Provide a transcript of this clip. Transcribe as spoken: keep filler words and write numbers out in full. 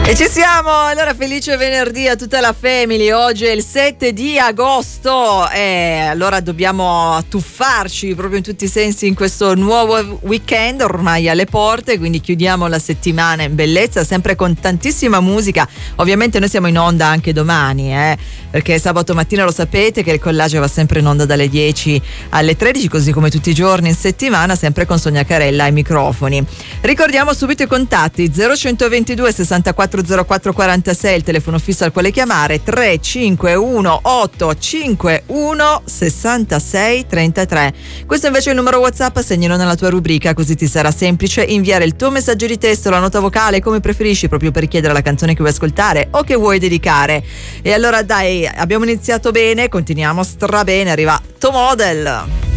E ci siamo, allora felice venerdì a tutta la family. Oggi è il sette di agosto e allora dobbiamo tuffarci proprio in tutti i sensi in questo nuovo weekend ormai alle porte, quindi chiudiamo la settimana in bellezza, sempre con tantissima musica. Ovviamente noi siamo in onda anche domani, eh, perché sabato mattina lo sapete che il Collage va sempre in onda dalle dieci alle tredici, così come tutti i giorni in settimana, sempre con Sonia Carella ai microfoni. Ricordiamo subito i contatti: zero centoventidue sessantaquattro zero quattro quarantasei il telefono fisso al quale chiamare, tre cinque uno otto cinque uno sei sei tre tre. Questo invece è il numero WhatsApp, segnalo nella tua rubrica, così ti sarà semplice inviare il tuo messaggio di testo, la nota vocale, come preferisci, proprio per chiedere la canzone che vuoi ascoltare o che vuoi dedicare. E allora dai, abbiamo iniziato bene, continuiamo strabene, arriva To Model.